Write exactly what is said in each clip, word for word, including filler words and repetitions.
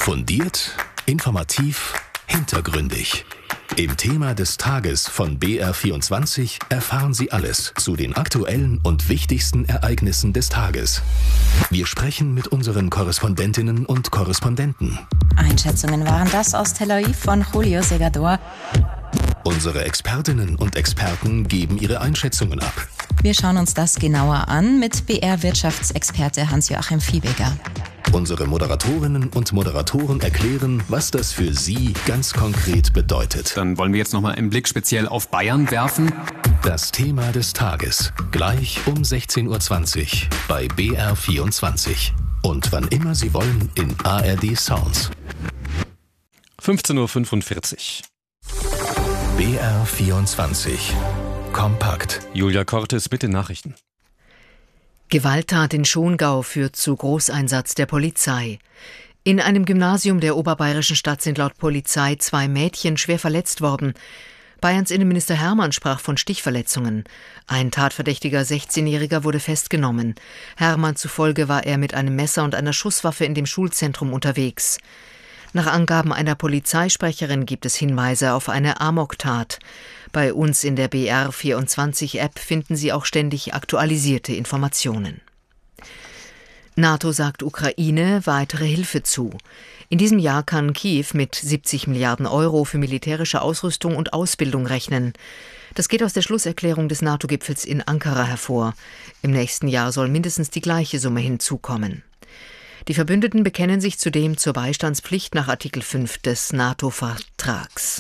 Fundiert, informativ, hintergründig. Im Thema des Tages von B R vierundzwanzig erfahren Sie alles zu den aktuellen und wichtigsten Ereignissen des Tages. Wir sprechen mit unseren Korrespondentinnen und Korrespondenten. Einschätzungen waren das aus Tel Aviv von Julio Segador. Unsere Expertinnen und Experten geben ihre Einschätzungen ab. Wir schauen uns das genauer an mit B R-Wirtschaftsexperte Hans-Joachim Viehweger. Unsere Moderatorinnen und Moderatoren erklären, was das für Sie ganz konkret bedeutet. Dann wollen wir jetzt nochmal einen Blick speziell auf Bayern werfen. Das Thema des Tages, gleich um sechzehn Uhr zwanzig bei B R vierundzwanzig. Und wann immer Sie wollen in A R D Sounds. fünfzehn Uhr fünfundvierzig. B R vierundzwanzig. Kompakt. Julia Cortes mit den Nachrichten. Gewalttat in Schongau führt zu Großeinsatz der Polizei. In einem Gymnasium der oberbayerischen Stadt sind laut Polizei zwei Mädchen schwer verletzt worden. Bayerns Innenminister Hermann sprach von Stichverletzungen. Ein tatverdächtiger sechzehnjähriger wurde festgenommen. Hermann zufolge war er mit einem Messer und einer Schusswaffe in dem Schulzentrum unterwegs. Nach Angaben einer Polizeisprecherin gibt es Hinweise auf eine Amoktat. Bei uns in der B R vierundzwanzig-App finden Sie auch ständig aktualisierte Informationen. NATO sagt Ukraine weitere Hilfe zu. In diesem Jahr kann Kiew mit siebzig Milliarden Euro für militärische Ausrüstung und Ausbildung rechnen. Das geht aus der Schlusserklärung des NATO-Gipfels in Ankara hervor. Im nächsten Jahr soll mindestens die gleiche Summe hinzukommen. Die Verbündeten bekennen sich zudem zur Beistandspflicht nach Artikel fünf des NATO-Vertrags.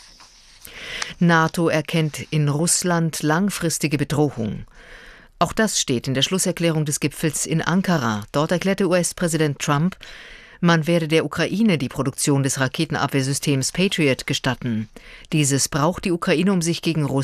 NATO erkennt in Russland langfristige Bedrohung. Auch das steht in der Schlusserklärung des Gipfels in Ankara. Dort erklärte U S-Präsident Trump, man werde der Ukraine die Produktion des Raketenabwehrsystems Patriot gestatten. Dieses braucht die Ukraine, um sich gegen Russland